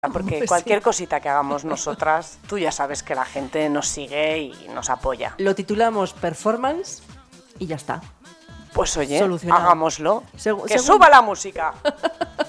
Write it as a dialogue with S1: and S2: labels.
S1: Porque
S2: Pues
S1: cualquier
S2: sí.
S1: cosita que hagamos nosotras, tú ya sabes que la gente nos sigue y nos apoya.
S2: Lo titulamos Performance y ya está.
S1: Pues oye,
S2: Solucionado.
S1: hagámoslo.
S2: Segu-
S1: ¡Que
S2: según-
S1: suba la música!